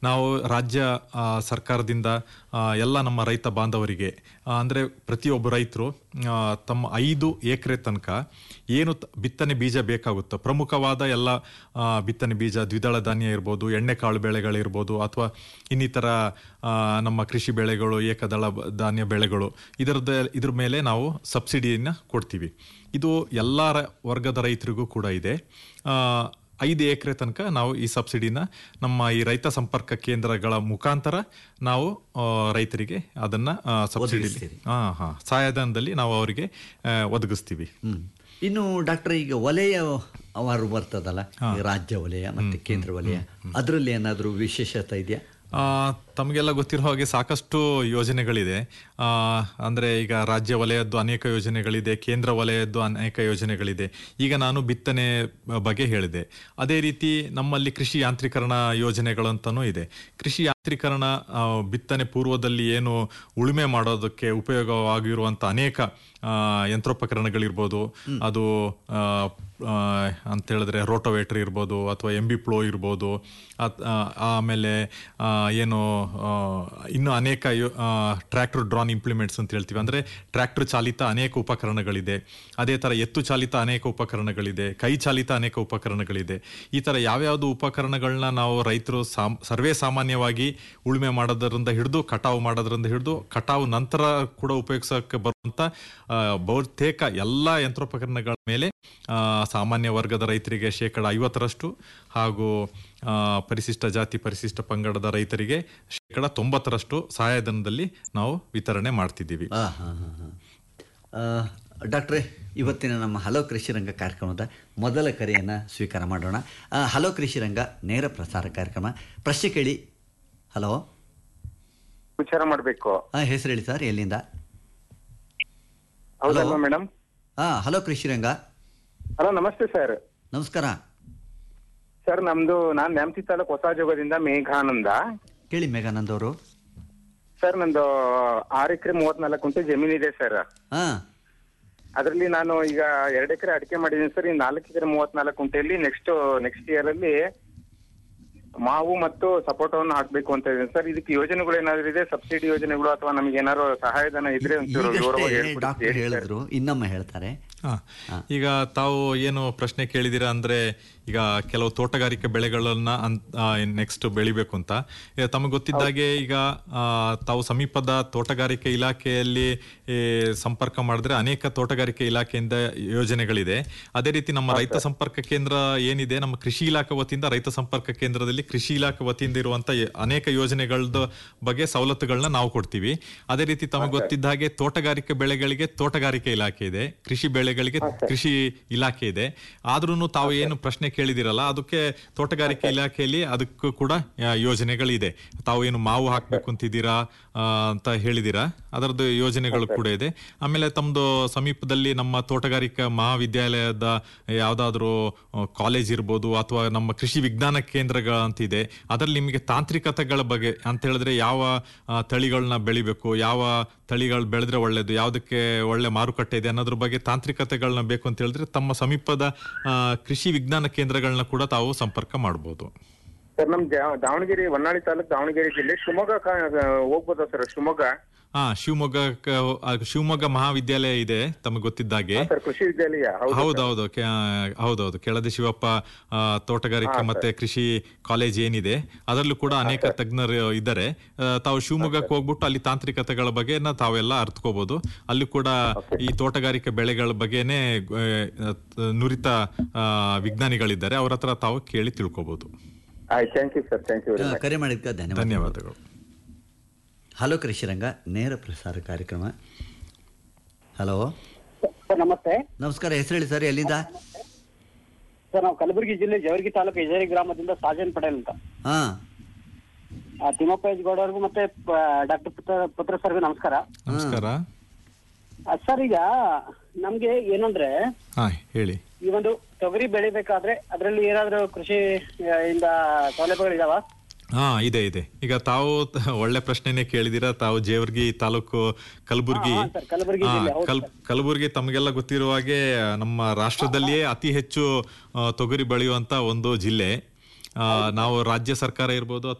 ನಾವು ರಾಜ್ಯ ಸರ್ಕಾರದಿಂದ ಎಲ್ಲ ನಮ್ಮ ರೈತ ಬಾಂಧವರಿಗೆ ಅಂದರೆ ಪ್ರತಿಯೊಬ್ಬ ರೈತರು ತಮ್ಮ 5 ಎಕರೆ ತನಕ ಏನು ಬಿತ್ತನೆ ಬೀಜ ಬೇಕಾಗುತ್ತೋ, ಪ್ರಮುಖವಾದ ಎಲ್ಲ ಬಿತ್ತನೆ ಬೀಜ, ದ್ವಿದಳ ಧಾನ್ಯ ಇರ್ಬೋದು, ಎಣ್ಣೆಕಾಳು ಬೆಳೆಗಳಿರ್ಬೋದು, ಅಥವಾ ಇನ್ನಿತರ ನಮ್ಮ ಕೃಷಿ ಬೆಳೆಗಳು, ಏಕದಳ ಧಾನ್ಯ ಬೆಳೆಗಳು, ಇದ್ರ ಮೇಲೆ ನಾವು ಸಬ್ಸಿಡಿಯನ್ನು ಕೊಡ್ತೀವಿ. ಇದು ಎಲ್ಲ ವರ್ಗದ ರೈತರಿಗೂ ಕೂಡ ಇದೆ. 5 ಎಕರೆ ತನಕ ನಾವು ಈ ಸಬ್ಸಿಡಿನ ನಮ್ಮ ಈ ರೈತ ಸಂಪರ್ಕ ಕೇಂದ್ರಗಳ ಮುಖಾಂತರ ನಾವು ರೈತರಿಗೆ ಅದನ್ನ ಸಬ್ಸಿಡಿ ಸಹಾಯಧನದಲ್ಲಿ ನಾವು ಅವರಿಗೆ ಒದಗಿಸ್ತೀವಿ. ಇನ್ನು ಡಾಕ್ಟರ್, ಈಗ ವಲಯ ಅವರು ಬರ್ತದಲ್ಲ, ರಾಜ್ಯ ವಲಯ ಮತ್ತೆ ಕೇಂದ್ರ ವಲಯ, ಅದರಲ್ಲಿ ಏನಾದರೂ ವಿಶೇಷತೆ ಇದೆಯಾ? ತಮಗೆಲ್ಲ ಗೊತ್ತಿರೋ ಹಾಗೆ ಸಾಕಷ್ಟು ಯೋಜನೆಗಳಿದೆ. ಅಂದರೆ ಈಗ ರಾಜ್ಯ ವಲಯದ್ದು ಅನೇಕ ಯೋಜನೆಗಳಿದೆ, ಕೇಂದ್ರ ವಲಯದ್ದು ಅನೇಕ ಯೋಜನೆಗಳಿದೆ. ಈಗ ನಾನು ಬಿತ್ತನೆ ಬಗ್ಗೆ ಹೇಳಿದೆ. ಅದೇ ರೀತಿ ನಮ್ಮಲ್ಲಿ ಕೃಷಿ ಯಾಂತ್ರೀಕರಣ ಯೋಜನೆಗಳಂತನೂ ಇದೆ. ಕೃಷಿ ಯಾಂತ್ರೀಕರಣ ಬಿತ್ತನೆ ಪೂರ್ವದಲ್ಲಿ ಏನು ಉಳುಮೆ ಮಾಡೋದಕ್ಕೆ ಉಪಯೋಗವಾಗಿರುವಂಥ ಅನೇಕ ಯಂತ್ರೋಪಕರಣಗಳಿರ್ಬೋದು, ಅದು ಅಂತ ಹೇಳಿದ್ರೆ ರೋಟೋವೇಟರ್ ಇರ್ಬೋದು, ಅಥವಾ MB ಪ್ಲೋ ಇರ್ಬೋದು, ಆಮೇಲೆ ಏನು ಇನ್ನು ಅನೇಕ ಟ್ರ್ಯಾಕ್ಟರ್ ಡ್ರಾನ್ ಇಂಪ್ಲಿಮೆಂಟ್ಸ್ ಅಂತ ಹೇಳ್ತೀವಿ. ಅಂದರೆ ಟ್ರ್ಯಾಕ್ಟರ್ ಚಾಲಿತ ಅನೇಕ ಉಪಕರಣಗಳಿದೆ. ಅದೇ ಥರ ಎತ್ತು ಚಾಲಿತ ಅನೇಕ ಉಪಕರಣಗಳಿದೆ, ಕೈ ಚಾಲಿತ ಅನೇಕ ಉಪಕರಣಗಳಿದೆ. ಈ ಥರ ಯಾವ್ಯಾವುದು ಉಪಕರಣಗಳನ್ನ ನಾವು ರೈತರು ಸರ್ವೇ ಸಾಮಾನ್ಯವಾಗಿ ಉಳುಮೆ ಮಾಡೋದ್ರಿಂದ ಹಿಡಿದು ಕಟಾವು ಮಾಡೋದ್ರಿಂದ ಹಿಡಿದು ಕಟಾವು ನಂತರ ಕೂಡ ಉಪಯೋಗಿಸೋಕ್ಕೆ ಬರುವಂಥ ಬಹುತೇಕ ಎಲ್ಲ ಯಂತ್ರೋಪಕರಣಗಳ ಮೇಲೆ ಸಾಮಾನ್ಯ ವರ್ಗದ ರೈತರಿಗೆ 50% ಹಾಗೂ ಪರಿಶಿಷ್ಟ ಜಾತಿ ಪರಿಶಿಷ್ಟ ಪಂಗಡದ ರೈತರಿಗೆ 90% ಸಹಾಯಧನದಲ್ಲಿ ನಾವು ವಿತರಣೆ ಮಾಡ್ತಿದ್ದೀವಿ. ಡಾಕ್ಟ್ರೇ, ಇವತ್ತಿನ ನಮ್ಮ ಹಲೋ ಕೃಷಿರಂಗ ಕಾರ್ಯಕ್ರಮದ ಮೊದಲ ಕರೆಯನ್ನು ಸ್ವೀಕಾರ ಮಾಡೋಣ. ಹಲೋ ಕೃಷಿರಂಗ ನೇರ ಪ್ರಸಾರ ಕಾರ್ಯಕ್ರಮ. ಪ್ರಶ್ನೆ ಕೇಳಿ. ಹಲೋ, ವಿಚಾರ ಮಾಡಬೇಕು. ಹೆಸರು ಹೇಳಿ ಸರ್, ಎಲ್ಲಿಂದ? ಹೌದಲ್ವಾ ಮೇಡಮ್? ಹಲೋ ಕೃಷಿರಂಗ. ಹಲೋ, ನಮಸ್ತೆ ಸರ್. ನಮಸ್ಕಾರ ಸರ್. ನಾನು ನ್ಯಾಮತಿ ತಾಲೂಕು ಹೊಸಜೋಗದಿಂದ ಮೇಘಾನಂದ. ಕೇಳಿ ಮೇಘಾನಂದ್ ಅವರು. ಸರ್, ನಂದು 6 ಎಕರೆ 34 ಗುಂಟೆ ಜಮೀನಿದೆ ಸರ್. ಅದರಲ್ಲಿ ನಾನು ಈಗ 2 ಎಕರೆ ಅಡಿಕೆ ಮಾಡಿದ್ದೀನಿ ಸರ್. ಈ 4 ಎಕರೆ 34 ಗುಂಟೆಯಲ್ಲಿ ನೆಕ್ಸ್ಟ್ ಇಯರ್ ಅಲ್ಲಿ ಮಾವು ಮತ್ತು ಸಪೋಟವನ್ನು ಹಾಕ್ಬೇಕು ಅಂತ ಇದ್ದೀನಿ ಸರ್. ಇದಕ್ಕೆ ಯೋಜನೆಗಳು ಏನಾದ್ರು ಇದೆ, ಸಬ್ಸಿಡಿ ಯೋಜನೆಗಳು, ಅಥವಾ ನಮ್ಗೆ ಏನಾದ್ರು ಸಹಾಯಧನ ಇದ್ರೆ ಡಾಕ್ಟರ್ ಹೇಳಿದ್ರು, ಇನ್ನೊಮ್ಮೆ ಹೇಳ್ತಾರೆ. ಈಗ ತಾವು ಏನು ಪ್ರಶ್ನೆ ಕೇಳಿದಿರಾ ಅಂದ್ರೆ, ಈಗ ಕೆಲವು ತೋಟಗಾರಿಕೆ ಬೆಳೆಗಳನ್ನ ನೆಕ್ಸ್ಟ್ ಬೆಳಿಬೇಕು ಅಂತ ತಮಗೆ ಗೊತ್ತಿದ್ದಾಗೆ ಈಗ ತಾವು ಸಮೀಪದ ತೋಟಗಾರಿಕೆ ಇಲಾಖೆಯಲ್ಲಿ ಸಂಪರ್ಕ ಮಾಡಿದ್ರೆ ಅನೇಕ ತೋಟಗಾರಿಕೆ ಇಲಾಖೆಯಿಂದ ಯೋಜನೆಗಳಿದೆ. ಅದೇ ರೀತಿ ನಮ್ಮ ರೈತ ಸಂಪರ್ಕ ಕೇಂದ್ರ ಏನಿದೆ, ನಮ್ಮ ಕೃಷಿ ಇಲಾಖೆ ವತಿಯಿಂದ ರೈತ ಸಂಪರ್ಕ ಕೇಂದ್ರದಲ್ಲಿ ಕೃಷಿ ಇಲಾಖೆ ವತಿಯಿಂದ ಇರುವಂತ ಅನೇಕ ಯೋಜನೆಗಳ ಬಗ್ಗೆ ಸವಲತ್ತುಗಳನ್ನ ನಾವು ಕೊಡ್ತೀವಿ. ಅದೇ ರೀತಿ ತಮಗೆ ಗೊತ್ತಿದ್ದ ಹಾಗೆ ತೋಟಗಾರಿಕೆ ಬೆಳೆಗಳಿಗೆ ತೋಟಗಾರಿಕೆ ಇಲಾಖೆ ಇದೆ, ಕೃಷಿ ಬೆಳೆಗಳಿಗೆ ಕೃಷಿ ಇಲಾಖೆ ಇದೆ. ಆದ್ರೂ ತಾವು ಏನು ಪ್ರಶ್ನೆ ಕೇಳಿದಿರಲ್ಲ, ಅದಕ್ಕೆ ತೋಟಗಾರಿಕೆ ಇಲಾಖೆಯಲ್ಲಿ ಅದಕ್ಕೂ ಕೂಡ ಯೋಜನೆಗಳಿದೆ. ತಾವು ಏನು ಮಾವು ಹಾಕ್ಬೇಕು ಅಂತಿದ್ದೀರಾ ಅಂತ ಹೇಳಿದಿರಾ, ಅದರದ್ದು ಯೋಜನೆಗಳು ಕೂಡ ಇದೆ. ಆಮೇಲೆ ತಮ್ಮದು ಸಮೀಪದಲ್ಲಿ ನಮ್ಮ ತೋಟಗಾರಿಕಾ ಮಹಾವಿದ್ಯಾಲಯದ ಯಾವ್ದಾದ್ರು ಕಾಲೇಜ್ ಇರ್ಬೋದು, ಅಥವಾ ನಮ್ಮ ಕೃಷಿ ವಿಜ್ಞಾನ ಕೇಂದ್ರಗಳ ಅಂತಿದೆ. ಅದರಲ್ಲಿ ನಿಮಗೆ ತಾಂತ್ರಿಕತೆಗಳ ಬಗ್ಗೆ ಅಂತ ಹೇಳಿದ್ರೆ, ಯಾವ ತಳಿಗಳನ್ನ ಬೆಳಿಬೇಕು, ಯಾವ ತಳಿಗಳು ಬೆಳೆದ್ರೆ ಒಳ್ಳೇದು, ಯಾವುದಕ್ಕೆ ಒಳ್ಳೆ ಮಾರುಕಟ್ಟೆ ಇದೆ ಅನ್ನೋದ್ರ ಬಗ್ಗೆ ತಾಂತ್ರಿಕತೆಗಳನ್ನ ಬೇಕು ಅಂತ ಹೇಳಿದ್ರೆ ತಮ್ಮ ಸಮೀಪದ ಕೃಷಿ ವಿಜ್ಞಾನ ಕೇಂದ್ರಗಳನ್ನ ಕೂಡ ತಾವು ಸಂಪರ್ಕ ಮಾಡಬಹುದು. ಸರ್, ನಮ್ ದಾವಣಗೆರೆ, ಹೊನ್ನಾಳಿ ತಾಲೂಕು, ದಾವಣಗೆರೆ ಜಿಲ್ಲೆ, ಶಿವಮೊಗ್ಗ ಹೋಗ್ಬೋದಾ ಸರ್? ಶಿವಮೊಗ್ಗ ಮಹಾವಿದ್ಯಾಲಯ ಇದೆ ತಮಗೆ ಗೊತ್ತಿದ್ದಾಗೆ. ಕೃಷಿ ವಿದ್ಯಾಲಯ. ಹೌದೌದು. ಕೆಳದಿ ಶಿವಪ್ಪ ತೋಟಗಾರಿಕೆ ಮತ್ತೆ ಕೃಷಿ ಕಾಲೇಜ್ ಏನಿದೆ, ಅದರಲ್ಲೂ ಕೂಡ ಅನೇಕ ತಜ್ಞರು ಇದ್ದಾರೆ. ತಾವು ಶಿವಮೊಗ್ಗಕ್ಕೆ ಹೋಗ್ಬಿಟ್ಟು ಅಲ್ಲಿ ತಾಂತ್ರಿಕತೆಗಳ ಬಗ್ಗೆ ತಾವೆಲ್ಲ ಅರ್ಥಕೋಬಹುದು. ಅಲ್ಲಿ ಕೂಡ ಈ ತೋಟಗಾರಿಕೆ ಬೆಳೆಗಳ ಬಗ್ಗೆನೆ ನುರಿತ ವಿಜ್ಞಾನಿಗಳಿದ್ದಾರೆ, ಅವ್ರ ಹತ್ರ ತಾವು ಕೇಳಿ ತಿಳ್ಕೋಬಹುದು. ಕರೆ ಮಾಡಿದ್ಕ ಧನ್ಯವಾದಗಳು. ಹಲೋ ಕೃಷಿರಂಗ ನೇರ ಪ್ರಸಾರ ಕಾರ್ಯಕ್ರಮ. ಹಲೋ ಸರ್, ನಮಸ್ತೆ. ನಮಸ್ಕಾರ. ಹೆಸರು ಹೇಳಿ ಸರ್, ಎಲ್ಲಿಂದ? ಸರ್, ನಾವು ಕಲಬುರಗಿ ಜಿಲ್ಲೆ ಜವರ್ಗಿ ತಾಲೂಕು ಇಜೇರಿ ಗ್ರಾಮದಿಂದ ಸಾಜನ್ ಪಟೇಲ್ ಅಂತ. ತಿಮ್ಮಪ್ಪ ಎಚ್ ಗೌಡ ಅವ್ರಿಗೂ ಮತ್ತೆ ಡಾಕ್ಟರ್ ಪುತ್ರ ಸರ್ಗೂ ನಮಸ್ಕಾರ. ನಮಸ್ಕಾರ ಸರ್. ಈಗ ನಮ್ಗೆ ಏನಂದ್ರೆ, ಹೇಳಿ, ಈ ಒಂದು ತೊಗರಿ ಬೆಳಿಬೇಕಾದ್ರೆ ಅದರಲ್ಲಿ ಏನಾದ್ರು ಕೃಷಿ ಇಂದ ಸೌಲಭ್ಯಗಳಿದಾವ? ಇದೆ. ಈಗ ತಾವು ಒಳ್ಳೆ ಪ್ರಶ್ನೆನೇ ಕೇಳಿದಿರಾ. ತಾವು ಜೇವರ್ಗಿ ತಾಲೂಕು ಕಲಬುರ್ಗಿ ತಮಗೆಲ್ಲ ಗೊತ್ತಿರುವ ಹಾಗೆ ನಮ್ಮ ರಾಷ್ಟ್ರದಲ್ಲಿಯೇ ಅತಿ ಹೆಚ್ಚು ತೊಗರಿ ಬೆಳೆಯುವಂತ ಒಂದು ಜಿಲ್ಲೆ. ನಾವು ರಾಜ್ಯ ಸರ್ಕಾರ ಇರ್ಬೋದು